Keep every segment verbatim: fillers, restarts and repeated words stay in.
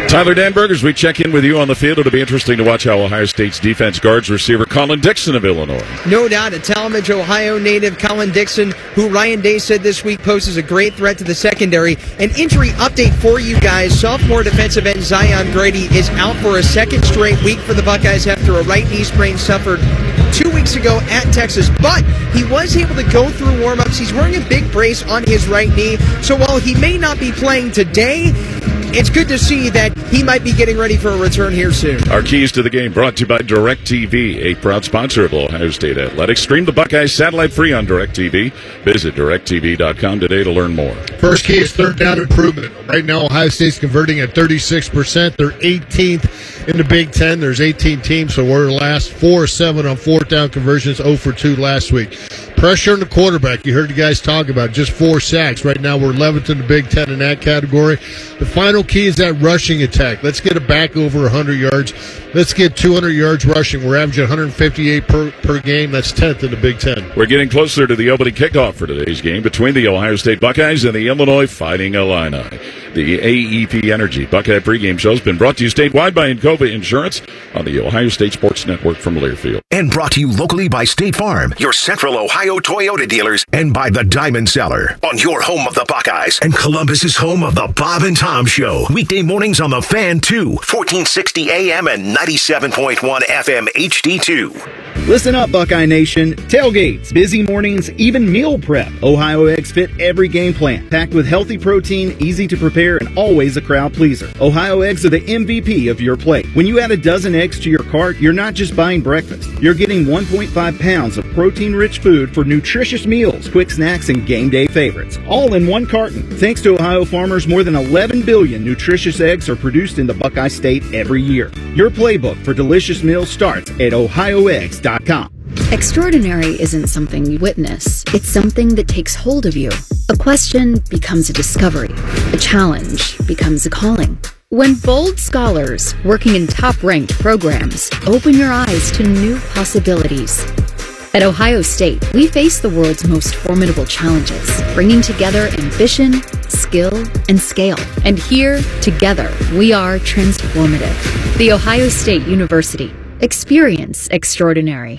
Tyler Danberg, as we check in with you on the field, it'll be interesting to watch how Ohio State's defense guards receiver Colin Dixon of Illinois. No doubt, a Talmadge, Ohio native Colin Dixon, who Ryan Day said this week poses a great threat to the secondary. An injury update for you guys. Sophomore defensive end Zion Grady is out for a second straight week for the Buckeyes after a right knee sprain suffered two weeks ago at Texas, but he was able to go through warm-ups. He's wearing a big brace on his right knee, so while he may not be playing today, it's good to see that he might be getting ready for a return here soon. Our keys to the game brought to you by DirecTV, a proud sponsor of Ohio State Athletics. Stream the Buckeyes satellite free on DirecTV. Visit direct t v dot com today to learn more. First key is third down improvement. Right now, Ohio State's converting at thirty-six percent. They're eighteenth in the Big Ten. There's eighteen teams, so we're last four or seven on fourth down conversions, zero for two last week. Pressure on the quarterback. You heard you guys talk about just four sacks. Right now, we're eleventh in the Big Ten in that category. The final key is that rushing attack. Let's get it back over one hundred yards. Let's get two hundred yards rushing. We're averaging one hundred fifty-eight per, per game. That's tenth in the Big Ten. We're getting closer to the opening kickoff for today's game between the Ohio State Buckeyes and the Illinois Fighting Illini. The A E P Energy Buckeye pregame show has been brought to you statewide by Encova Insurance on the Ohio State Sports Network from Learfield. And brought to you locally by State Farm, your Central Ohio Toyota dealers, and by the Diamond Cellar, on your home of the Buckeyes and Columbus's home of the Bob and Tom Show. Weekday mornings on the Fan two, fourteen sixty A M and ninety-seven point one F M H D two. Listen up, Buckeye Nation. Tailgates, busy mornings, even meal prep. Ohio Eggs fit every game plan. Packed with healthy protein, easy to prepare, and always a crowd pleaser. Ohio Eggs are the M V P of your plate. When you add a dozen eggs to your cart, you're not just buying breakfast. You're getting one point five pounds of protein-rich food for nutritious meals, quick snacks, and game day favorites. All in one carton. Thanks to Ohio farmers, more than eleven billion nutritious eggs are produced in the Buckeye State every year. Your playbook for delicious meals starts at ohio eggs dot com. Extraordinary isn't something you witness. It's something that takes hold of you. A question becomes a discovery. A challenge becomes a calling. When bold scholars working in top-ranked programs open your eyes to new possibilities. At Ohio State, we face the world's most formidable challenges, bringing together ambition, skill, and scale. And here, together, we are transformative. The Ohio State University. Experience extraordinary.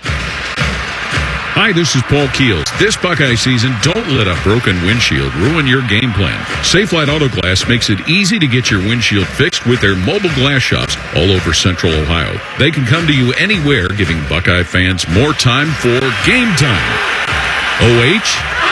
Hi, this is Paul Keels. This Buckeye season, don't let a broken windshield ruin your game plan. Safelite Auto Glass makes it easy to get your windshield fixed with their mobile glass shops all over Central Ohio. They can come to you anywhere, giving Buckeye fans more time for game time. O H?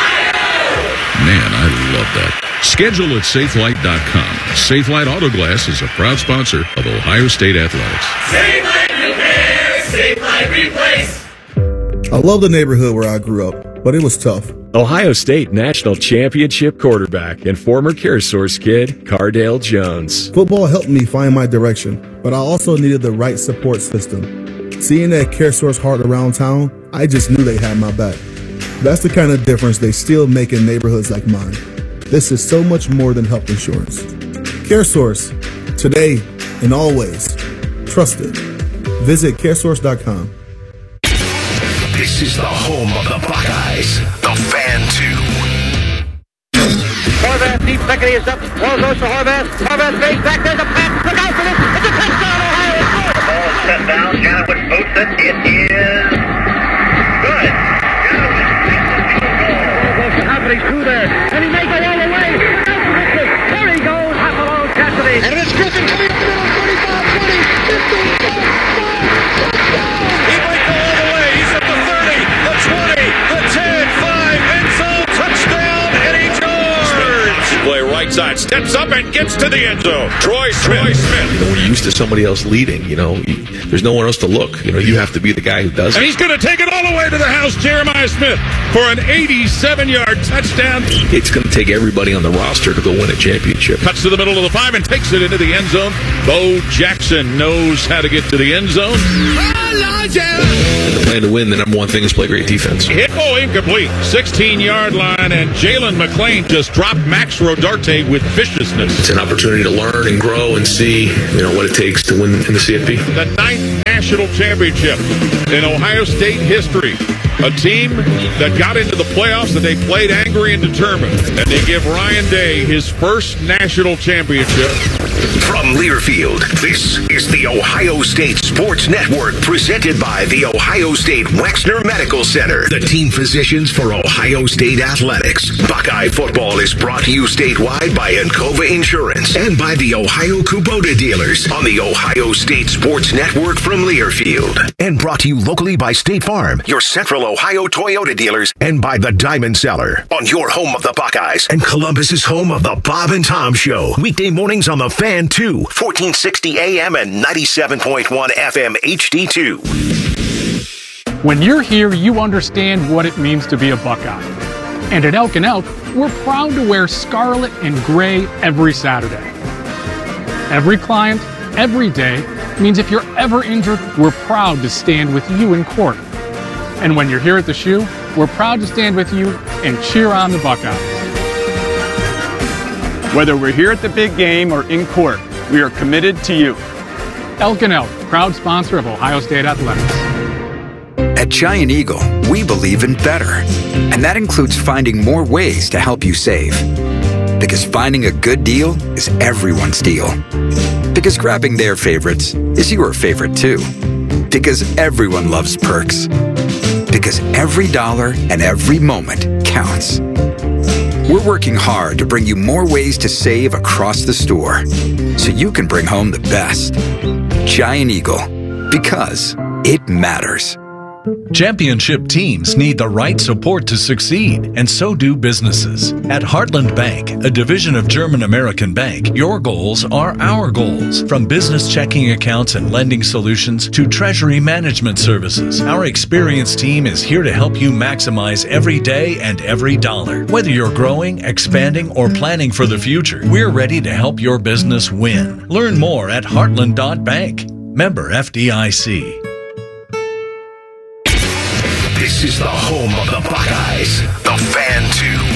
Man, I love that. Schedule at safelite dot com. Safelite Auto Glass is a proud sponsor of Ohio State Athletics. Safelite Repair, Safelite Replace. I love the neighborhood where I grew up, but it was tough. Ohio State National Championship quarterback and former CareSource kid, Cardale Jones. Football helped me find my direction, but I also needed the right support system. Seeing that CareSource heart around town, I just knew they had my back. That's the kind of difference they still make in neighborhoods like mine. This is so much more than health insurance. CareSource, today and always. Trusted. Visit caresource dot com. This is the home of the Buckeyes, the Fan two. Horvath, deep second, he is up. Ball goes to Horvath. Horvath fades back. There's a pass. Look out for this. It's a touchdown, Ohio. The ball is set down. Janowitz boots it. It is good. Janowitz makes the field goal. Ball goes to Haffley through there. And he may go all the way. There he goes. Half a long Cassidy. And it's Griffin coming up the middle. twenty-five, twenty, fifteen, five, touchdown. He might go all the way. He's at the thirty, the twenty, the ten, five, end zone, touchdown, Eddie George. Play right side, steps up and gets to the end zone. Troy Smith. Troy Smith. You know, when you're used to somebody else leading, you know, you, there's no one else to look. You know, you have to be the guy who does it. And he's going to take it all the way to the house, Jeremiah Smith, for an eighty-seven-yard touchdown. It's going to take everybody on the roster to go win a championship. Cuts to the middle of the five and takes it into the end zone. Bo Jackson knows how to get to the end zone. And the plan to win, the number one thing is play great defense. Hit, oh, incomplete. sixteen-yard line, and Jalen McClain just dropped Max Rodarte with viciousness. It's an opportunity to learn and grow and see, you know, what it takes to win in the C F P. The ninth national championship in Ohio State history. A team that got into the playoffs and they played angry and determined. And they give Ryan Day his first national championship. From Learfield, this is the Ohio State Sports Network, presented by the Ohio State Wexner Medical Center, the team physicians for Ohio State Athletics. Buckeye football is brought to you statewide by Encova Insurance and by the Ohio Kubota dealers on the Ohio State Sports Network from Learfield. And brought to you locally by State Farm, your Central Ohio Toyota dealers, and by the Diamond Cellar on your home of the Buckeyes and Columbus's home of the Bob and Tom Show. Weekday mornings on the Fan two, fourteen sixty A M and ninety-seven point one F M H D two. When you're here, you understand what it means to be a Buckeye. And at Elk and Elk, we're proud to wear scarlet and gray every Saturday. Every client, every day, means if you're ever injured, we're proud to stand with you in court. And when you're here at the Shoe, we're proud to stand with you and cheer on the Buckeyes. Whether we're here at the big game or in court, we are committed to you. Elk and Elk, proud sponsor of Ohio State Athletics. At Giant Eagle, we believe in better. And that includes finding more ways to help you save. Because finding a good deal is everyone's deal. Because grabbing their favorites is your favorite too. Because everyone loves perks. Because every dollar and every moment counts. We're working hard to bring you more ways to save across the store so you can bring home the best. Giant Eagle, because it matters. Championship teams need the right support to succeed, and so do businesses. At Heartland Bank, a division of German American Bank, your goals are our goals. From business checking accounts and lending solutions to treasury management services, our experienced team is here to help you maximize every day and every dollar. Whether you're growing, expanding, or planning for the future, we're ready to help your business win. Learn more at heartland dot bank. Member F D I C. This is the home of the Buckeyes, the Fan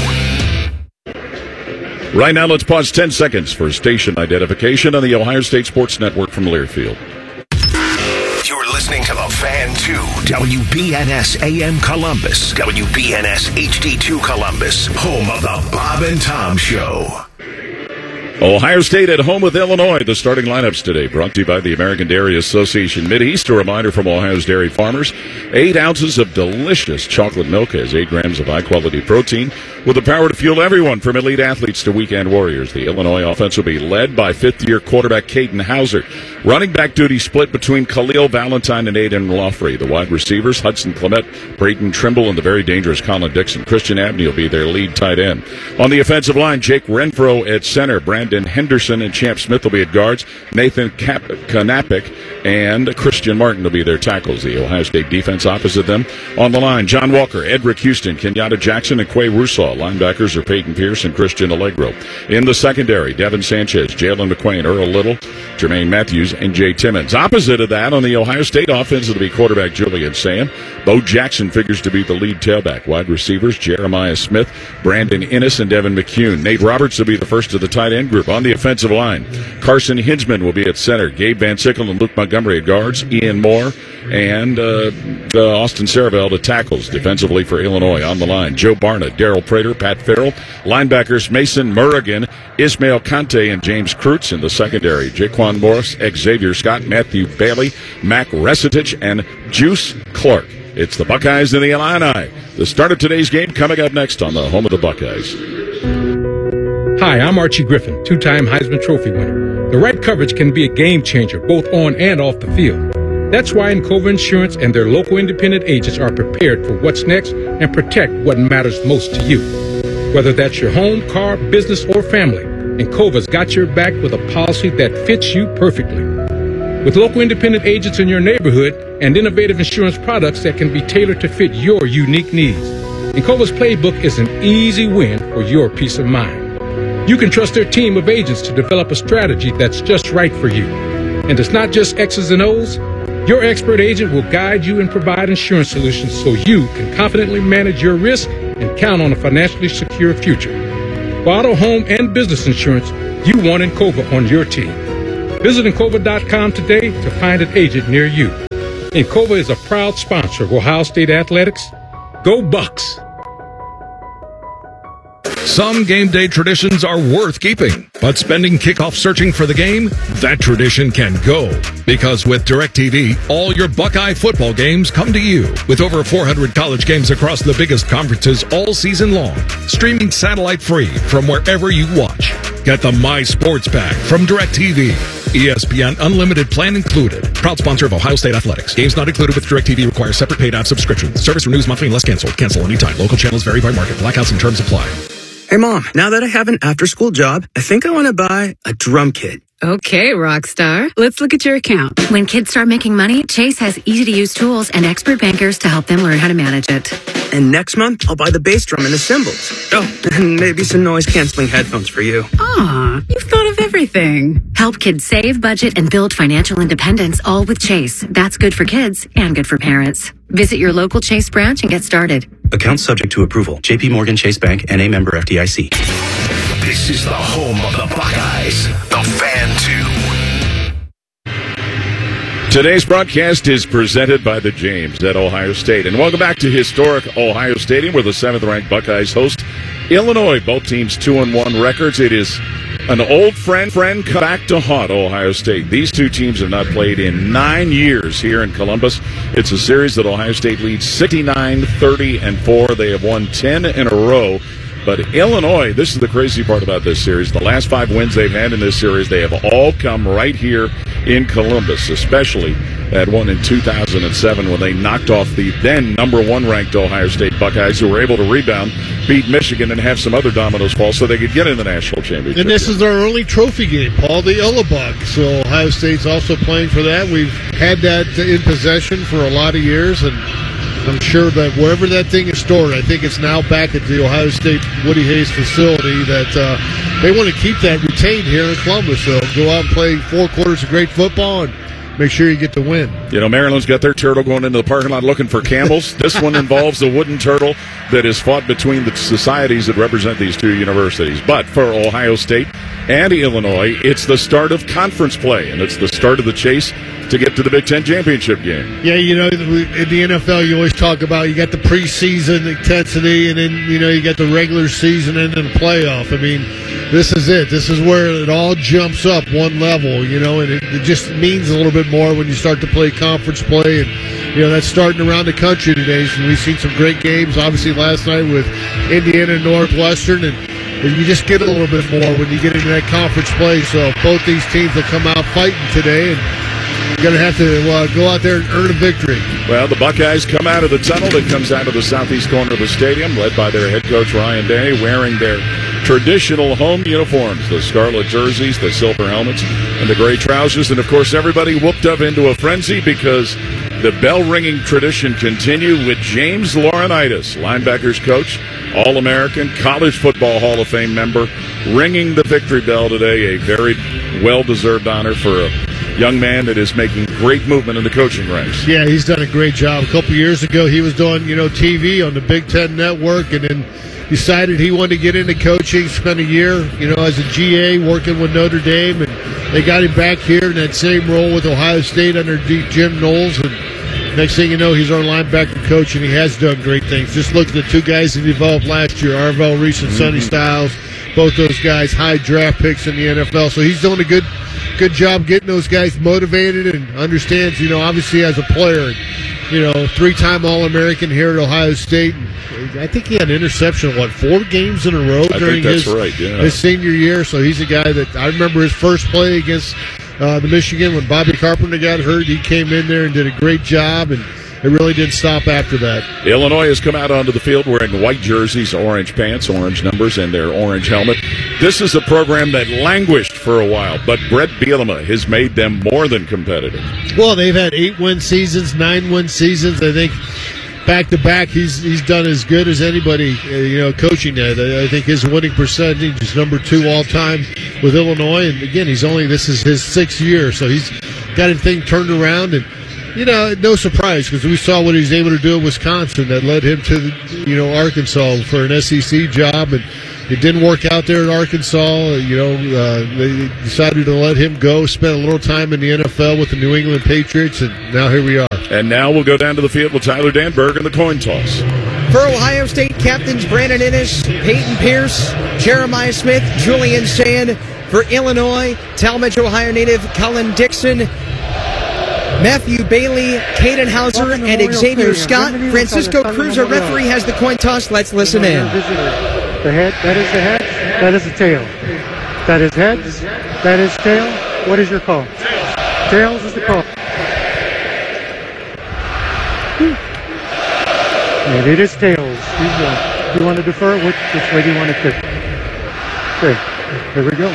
two. Right now, let's pause ten seconds for station identification on the Ohio State Sports Network from Learfield. You're listening to the Fan two, W B N S A M Columbus, W B N S H D two Columbus, home of the Bob and Tom Show. Ohio State at home with Illinois. The starting lineups today brought to you by the American Dairy Association Mideast. A reminder from Ohio's dairy farmers. Eight ounces of delicious chocolate milk has eight grams of high-quality protein with the power to fuel everyone from elite athletes to weekend warriors. The Illinois offense will be led by fifth-year quarterback Caden Hauser. Running back duty split between Khalil Valentine and Aiden Loffrey. The wide receivers, Hudson Clement, Brayton Trimble, and the very dangerous Colin Dixon. Christian Abney will be their lead tight end. On the offensive line, Jake Renfro at center. Brandon Henderson and Champ Smith will be at guards. Nathan Cap- Kanapik and Christian Martin will be their tackles. The Ohio State defense opposite them. On the line, John Walker, Edric Houston, Kenyatta Jackson, and Quay Rusaw. Linebackers are Peyton Pierce and Christian Allegro. In the secondary, Devin Sanchez, Jalen McQuain, Earl Little, Jermaine Matthews, and Jay Timmons. Opposite of that, on the Ohio State offense, it'll be quarterback Julian Sam. Bo Jackson figures to be the lead tailback. Wide receivers, Jeremiah Smith, Brandon Innes, and Devin McCune. Nate Roberts will be the first of the tight end group. On the offensive line, Carson Hinsman will be at center. Gabe Van Sickle and Luke Montgomery at guards. Ian Moore and uh, uh, Austin Saraveld at tackles. Defensively for Illinois, on the line, Joe Barnett, Daryl Prater, Pat Farrell. Linebackers, Mason Murrigan, Ismail Conte, and James Kreutz. In the secondary, Jaquan Morris, Xavier Scott, Matthew Bailey, Mac Resitich, and Juice Clark. It's the Buckeyes and the Illini. The start of today's game coming up next on the home of the Buckeyes. Hi, I'm Archie Griffin, two-time Heisman Trophy winner. The right coverage can be a game changer, both on and off the field. That's why Encova Insurance and their local independent agents are prepared for what's next and protect what matters most to you. Whether that's your home, car, business, or family, Encova's got your back with a policy that fits you perfectly. With local independent agents in your neighborhood and innovative insurance products that can be tailored to fit your unique needs, Encova's playbook is an easy win for your peace of mind. You can trust their team of agents to develop a strategy that's just right for you. And it's not just X's and O's. Your expert agent will guide you and provide insurance solutions so you can confidently manage your risk and count on a financially secure future. For auto, home, and business insurance, you want Encova on your team. Visit Encova dot com today to find an agent near you. Encova is a proud sponsor of Ohio State Athletics Go Bucks! Some game day traditions are worth keeping, but spending kickoff searching for the game, that tradition can go. Because with DirecTV, all your Buckeye football games come to you. With over four hundred college games across the biggest conferences all season long, streaming satellite free from wherever you watch. Get the My Sports Pack from DirecTV. E S P N Unlimited plan included. Proud sponsor of Ohio State Athletics. Games not included with DirecTV require separate paid app subscription. Service renews monthly unless canceled. Cancel anytime. Local channels vary by market. Blackouts and terms apply. Hey, Mom, now that I have an after-school job, I think I want to buy a drum kit. Okay, Rockstar. Let's look at your account. When kids start making money, Chase has easy-to-use tools and expert bankers to help them learn how to manage it. And next month, I'll buy the bass drum and the cymbals. Oh, and maybe some noise-canceling headphones for you. Aw, you've thought of everything. Help kids save, budget, and build financial independence, all with Chase. That's good for kids and good for parents. Visit your local Chase branch and get started. Account subject to approval. J P Morgan Chase Bank, N A member F D I C. This is the home of the Buckeyes, the Fan two. Today's broadcast is presented by the James at Ohio State. And welcome back to historic Ohio Stadium, where the seventh-ranked Buckeyes host Illinois. Both teams two and one records. It is an old friend friend come back to haunt Ohio State. These two teams have not played in nine years here in Columbus. It's a series that Ohio State leads sixty-nine thirty and four. They have won ten in a row. But Illinois, this is the crazy part about this series. The last five wins they've had in this series, they have all come right here in Columbus, especially that one in two thousand seven when they knocked off the then number one ranked Ohio State Buckeyes, who were able to rebound, beat Michigan, and have some other dominoes fall so they could get in the national championship. And this is our only trophy game, Paul, the Illabug. So Ohio State's also playing for that. We've had that in possession for a lot of years, and I'm sure that wherever that thing is stored, I think it's now back at the Ohio State Woody Hayes facility, that uh, they want to keep that retained here in Columbus. So go out and play four quarters of great football and make sure you get the win. You know, Maryland's got their turtle going into the parking lot looking for camels. This one involves the wooden turtle that is fought between the societies that represent these two universities. But for Ohio State and Illinois, it's the start of conference play, and it's the start of the chase to get to the Big Ten championship game. Yeah, you know, in the N F L, you always talk about you got the preseason intensity, and then, you know, you got the regular season and then the playoff. I mean, this is it. This is where it all jumps up one level, you know, and it, it just means a little bit more when you start to play conference play. And, you know, that's starting around the country today. So we've seen some great games, obviously, last night with Indiana and Northwestern, and you just get a little bit more when you get into that conference play. So both these teams will come out fighting today, and you're going to have to uh, go out there and earn a victory. Well, the Buckeyes come out of the tunnel that comes out of the southeast corner of the stadium, led by their head coach Ryan Day, wearing their traditional home uniforms, the scarlet jerseys, the silver helmets, and the gray trousers. And, of course, everybody whooped up into a frenzy because the bell-ringing tradition continued with James Laurinaitis, linebackers coach, All-American, College Football Hall of Fame member, ringing the victory bell today, a very well-deserved honor for a young man that is making great movement in the coaching ranks. Yeah, he's done a great job. A couple years ago, he was doing, you know, T V on the Big Ten Network, and then decided he wanted to get into coaching, spent a year, you know, as a G A working with Notre Dame, and they got him back here in that same role with Ohio State under Jim Knowles, and next thing you know, he's our linebacker coach, and he has done great things. Just look at the two guys he developed last year, Arvell Reese and mm-hmm. Sonny Styles, both those guys, high draft picks in the N F L, so he's doing a good good job getting those guys motivated and understands, you know, obviously as a player, you know, three-time All-American here at Ohio State. I think he had an interception, what, four games in a row I during think that's his, right, yeah. his senior year. So he's a guy that I remember his first play against uh, the Michigan when Bobby Carpenter got hurt. He came in there and did a great job, and it really didn't stop after that. Illinois has come out onto the field wearing white jerseys, orange pants, orange numbers, and their orange helmet. This is a program that languished for a while, but Brett Bielema has made them more than competitive. Well, they've had eight-win seasons, nine-win seasons. I think back-to-back, he's he's done as good as anybody, uh, you know, coaching that. I, I think his winning percentage is number two all-time with Illinois. And, again, he's only, this is his sixth year, so he's got everything turned around. And, you know, no surprise, because we saw what he was able to do in Wisconsin that led him to, you know, Arkansas for an S E C job, and it didn't work out there at Arkansas. You know, uh, they decided to let him go, spent a little time in the N F L with the New England Patriots, and now here we are. And now we'll go down to the field with Tyler Danberg in the coin toss. For Ohio State, captains Brandon Innes, Peyton Pierce, Jeremiah Smith, Julian Sayin. For Illinois, Talmadge, Ohio native Cullen Dixon, Matthew Bailey, Caden Hauser, and Xavier Scott. Francisco Cruz, our referee, has the coin toss. Let's listen in. The head, that is the head, that is the tail. That is heads, that is tail. What is your call? Tails is the call. And it is tails. You want, you want to defer? Which, which way do you want to kick? Okay, here we go.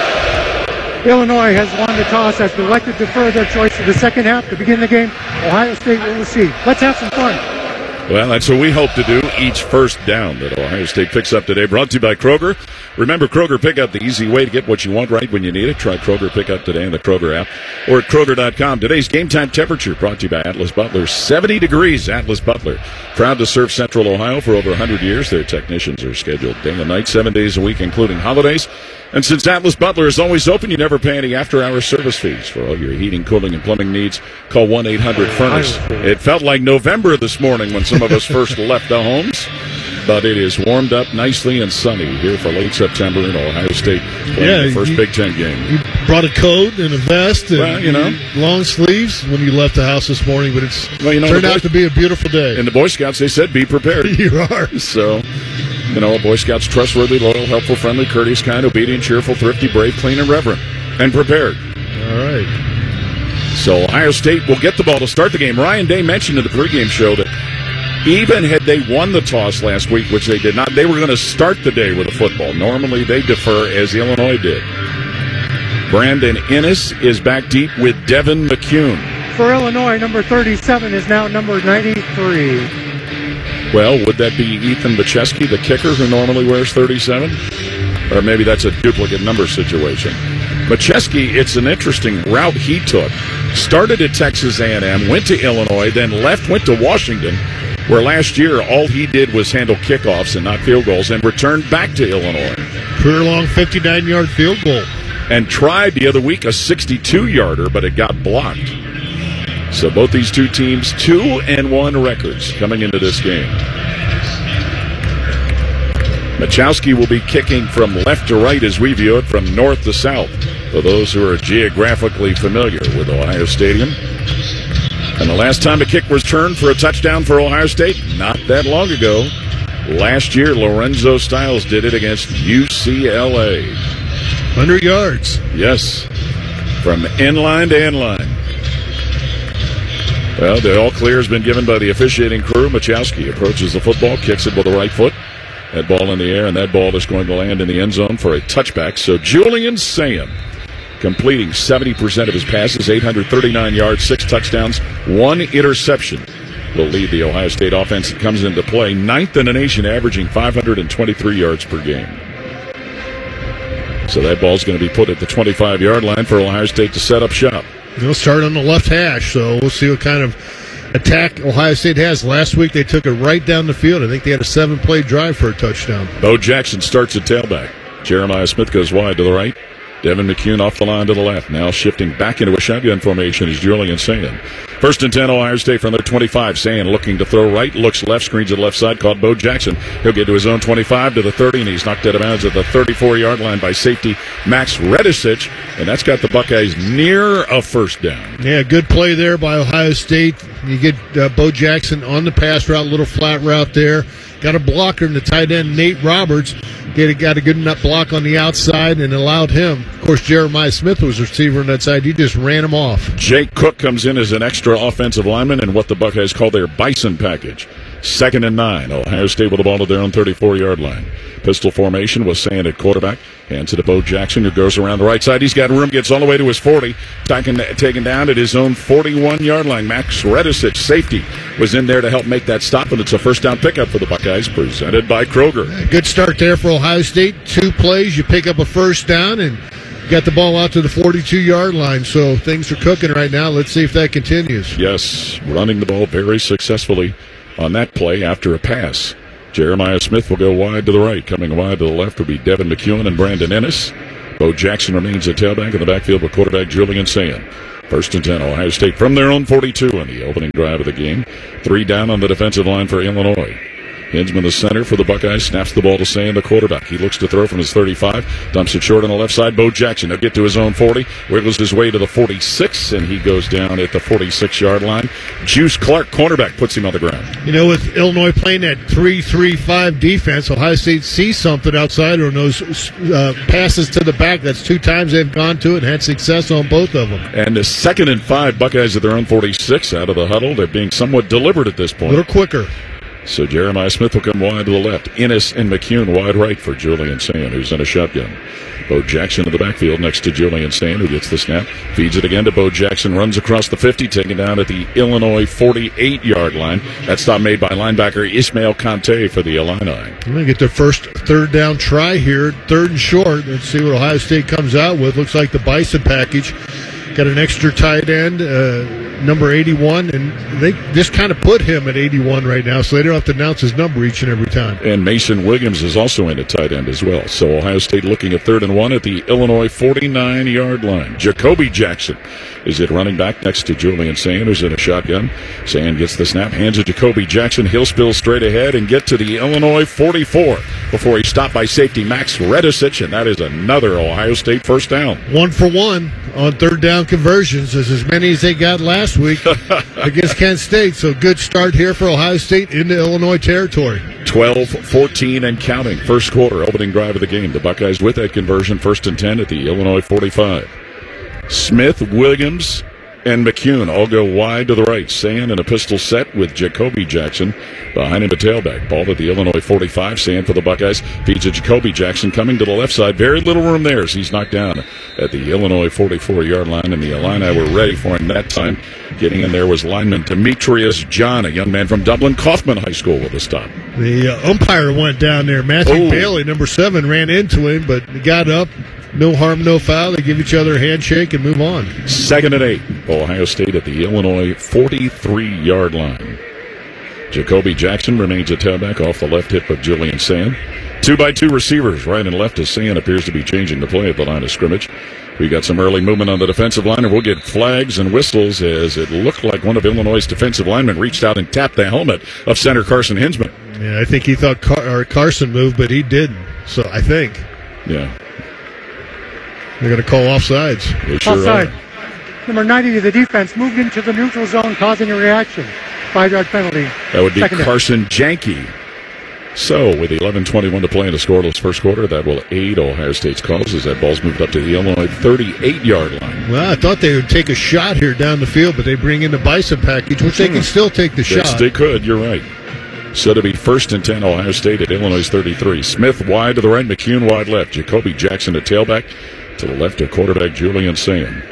Illinois has won the toss, has elected to defer their choice to the second half to begin the game. Ohio State will receive. Let's have some fun. Well, that's what we hope to do. Each first down that Ohio State picks up today. Brought to you by Kroger. Remember, Kroger Pickup, the easy way to get what you want right when you need it. Try Kroger Pickup today in the Kroger app or at Kroger dot com. Today's game time temperature brought to you by Atlas Butler. seventy degrees, Atlas Butler. Proud to serve Central Ohio for over one hundred years. Their technicians are scheduled day and night, seven days a week, including holidays. And since Atlas Butler is always open, you never pay any after-hour service fees. For all your heating, cooling, and plumbing needs, call one eight hundred furnace. It felt like November this morning when some of us first left the homes, but it is warmed up nicely and sunny here for late September in Ohio State. Yeah, the first you, Big Ten game. You brought a coat and a vest and well, you know, long sleeves when you left the house this morning, but it's well, you know, turned Boy, out to be a beautiful day. And the Boy Scouts, they said, be prepared. You are. So... You know, Boy Scouts, trustworthy, loyal, helpful, friendly, courteous, kind, obedient, cheerful, thrifty, brave, clean, and reverent. And prepared. All right. So Ohio State will get the ball to start the game. Ryan Day mentioned in the pregame show that even had they won the toss last week, which they did not, they were going to start the day with a football. Normally they defer, as Illinois did. Brandon Innes is back deep with Devin McCune. For Illinois, number thirty-seven is now number ninety-three. Well, would that be Ethan Bacheski, the kicker, who normally wears thirty-seven? Or maybe that's a duplicate number situation. Bacheski, it's an interesting route he took. Started at Texas A and M, went to Illinois, then left, went to Washington, where last year all he did was handle kickoffs and not field goals, and returned back to Illinois. Career-long fifty-nine-yard field goal. And tried the other week a sixty-two-yarder, but it got blocked. So both these two teams, two and one records coming into this game. Machowski will be kicking from left to right as we view it, from north to south, for those who are geographically familiar with Ohio Stadium. And the last time a kick was turned for a touchdown for Ohio State, not that long ago. Last year, Lorenzo Styles did it against U C L A. one hundred yards. Yes, from end line to end line. Well, the all clear has been given by the officiating crew. Machowski approaches the football, kicks it with the right foot. That ball in the air, and that ball is going to land in the end zone for a touchback. So Julian Sayin completing seventy percent of his passes, eight hundred thirty-nine yards, six touchdowns, one interception. Will lead the Ohio State offense that comes into play. Ninth in the nation, averaging five hundred twenty-three yards per game. So that ball's going to be put at the twenty-five-yard line for Ohio State to set up shop. They'll start on the left hash, so we'll see what kind of attack Ohio State has. Last week they took it right down the field. I think they had a seven-play drive for a touchdown. Bo Jackson starts at tailback. Jeremiah Smith goes wide to the right. Devin McCune off the line to the left. Now shifting back into a shotgun formation is Julian Sayin. First and ten, Ohio State from their twenty-five. Sayin looking to throw right, looks left, screens to the left side, caught Bo Jackson. He'll get to his own twenty-five to the thirty, and he's knocked out of bounds at the thirty-four-yard line by safety Max Redisich, and that's got the Buckeyes near a first down. Yeah, good play there by Ohio State. You get uh, Bo Jackson on the pass route, little flat route there. Got a blocker in the tight end, Nate Roberts. Get, got a good enough block on the outside and allowed him. Of course, Jeremiah Smith was a receiver on that side. He just ran him off. Jake Cook comes in as an extra offensive lineman in what the Buckeyes call their Bison package. Second and nine. Ohio State with the ball at their own thirty-four-yard line. Pistol formation was Sayin at quarterback. Hands it to Bo Jackson, who goes around the right side. He's got room, gets all the way to his forty. Taken, taken down at his own forty-one-yard line. Max Redisich, safety, was in there to help make that stop, and it's a first down pickup for the Buckeyes, presented by Kroger. Good start there for Ohio State. Two plays, you pick up a first down, and got the ball out to the forty-two-yard line. So things are cooking right now. Let's see if that continues. Yes, running the ball very successfully on that play after a pass. Jeremiah Smith will go wide to the right. Coming wide to the left will be Devin McCune and Brandon Innes. Bo Jackson remains at tailback in the backfield with quarterback Julian Sayin. First and ten, Ohio State from their own forty-two on the opening drive of the game. Three down on the defensive line for Illinois. Hinzman, the center for the Buckeyes, snaps the ball to Sand, the quarterback. He looks to throw from his thirty-five, dumps it short on the left side. Bo Jackson, he'll get to his own forty, wiggles his way to the forty-six, and he goes down at the forty-six-yard line. Juice Clark, cornerback, puts him on the ground. You know, with Illinois playing that three three five defense, Ohio State sees something outside on those uh, passes to the back. That's two times they've gone to it and had success on both of them. And the second and five, Buckeyes at their own forty-six out of the huddle. They're being somewhat deliberate at this point. A little quicker. So Jeremiah Smith will come wide to the left. Innes and McCune wide right for Julian Sand, who's in a shotgun. Bo Jackson in the backfield next to Julian Sand, who gets the snap. Feeds it again to Bo Jackson. Runs across the fifty, taken down at the Illinois forty-eight-yard line. That stop made by linebacker Ismail Conte for the Illini. I'm going to get their first third down try here. Third and short. Let's see what Ohio State comes out with. Looks like the Bison package. Got an extra tight end, uh, number eighty-one, and they just kind of put him at eighty-one right now, so they don't have to announce his number each and every time. And Mason Williams is also in at tight end as well. So Ohio State looking at third and one at the Illinois forty-nine-yard line. Jacoby Jackson is at running back next to Julian Sand, who's in a shotgun. Sand gets the snap, hands it to Jacoby Jackson. He'll spill straight ahead and get to the Illinois forty-four before he's stopped by safety Max Redisich, and that is another Ohio State first down. One for one on third down conversions, as as many as they got last week against Kent State. So good start here for Ohio State into Illinois territory. twelve fourteen and counting. First quarter, opening drive of the game. The Buckeyes with that conversion, first and ten at the Illinois forty-five. Smith, Williams, and McCune all go wide to the right. Sand in a pistol set with Jacoby Jackson behind him, a tailback. Ball at the Illinois forty-five. Sand for the Buckeyes. Feeds it Jacoby Jackson coming to the left side. Very little room there as he's knocked down at the Illinois forty-four-yard line, and the Illini were ready for him that time. Getting in there was lineman Demetrius John, a young man from Dublin Kaufman High School with a stop. The uh, umpire went down there. Matthew Oh. Bailey, number seven, ran into him, but he got up. No harm, no foul. They give each other a handshake and move on. Second and eight. Ohio State at the Illinois forty-three-yard line. Jacoby Jackson remains a tailback off the left hip of Julian Sand. Two by two receivers, right and left, as Sand appears to be changing the play at the line of scrimmage. We got some early movement on the defensive line, and we'll get flags and whistles as it looked like one of Illinois' defensive linemen reached out and tapped the helmet of center Carson Hinzman. Yeah, I think he thought Car- or Carson moved, but he didn't. So I think. Yeah. They're going to call offsides. They sure Offside. are. Number ninety of the defense moved into the neutral zone, causing a reaction. Five-yard penalty. That would be Second down. Carson Janke. So, with eleven twenty-one to play in the scoreless first quarter, that will aid Ohio State's cause as that ball's moved up to the Illinois thirty-eight-yard line. Well, I thought they would take a shot here down the field, but they bring in the Bison package, which they can still take the Yes, shot. they could. You're right. So to be first and ten, Ohio State at Illinois thirty-three. Smith wide to the right, McCune wide left. Jacoby Jackson at tailback. To the left of quarterback Julian Sand.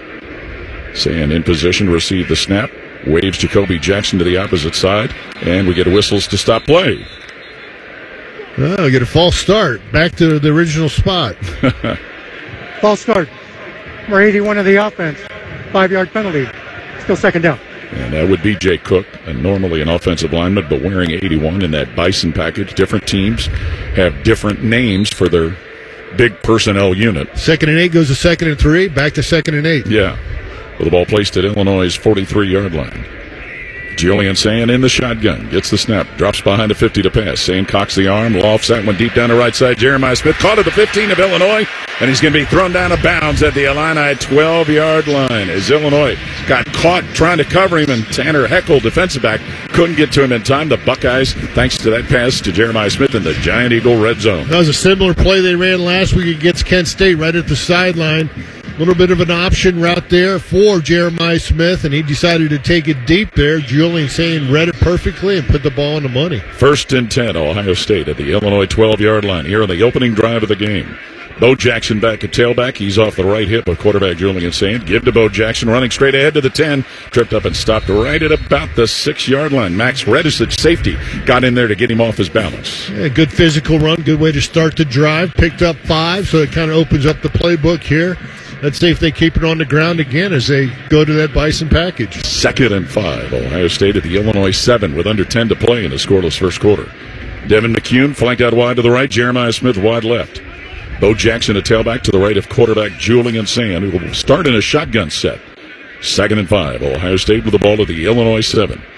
Sand in position to receive the snap. Waves Jacoby Jackson to the opposite side. And we get whistles to stop play. Oh, we get a false start. Back to the original spot. False start. Number eighty-one of the offense. Five-yard penalty. Still second down. And that would be Jake Cook, and normally an offensive lineman, but wearing eighty-one in that Bison package. Different teams have different names for their big personnel unit. Second and eight goes to second and three. Back to second and eight. Yeah. With the ball placed at Illinois' forty-three-yard line. Julian Sand in the shotgun. Gets the snap. Drops behind the fifty to pass. Sand cocks the arm. Lofts that one deep down the right side. Jeremiah Smith caught at the fifteen of Illinois. And he's going to be thrown down of bounds at the Illini twelve-yard line. As Illinois got caught trying to cover him, and Tanner Heckel, defensive back, couldn't get to him in time. The Buckeyes, thanks to that pass to Jeremiah Smith in the Giant Eagle red zone. That was a similar play they ran last week against Kent State, right at the sideline. A little bit of an option route there for Jeremiah Smith, and he decided to take it deep there. Julian Sand read it perfectly and put the ball on the money. First and ten, Ohio State at the Illinois twelve-yard line here on the opening drive of the game. Bo Jackson back at tailback. He's off the right hip of quarterback Julian Sand. Give to Bo Jackson, running straight ahead to the ten. Tripped up and stopped right at about the six-yard line. Max Redisich, safety, got in there to get him off his balance. Yeah, good physical run, good way to start the drive. Picked up five, so it kind of opens up the playbook here. Let's see if they keep it on the ground again as they go to that Bison package. Second and five. Ohio State at the Illinois seven with under ten to play in the scoreless first quarter. Devin McCune flanked out wide to the right. Jeremiah Smith wide left. Bo Jackson a tailback to the right of quarterback Julian Sand, who will start in a shotgun set. Second and five. Ohio State with the ball at the Illinois seven.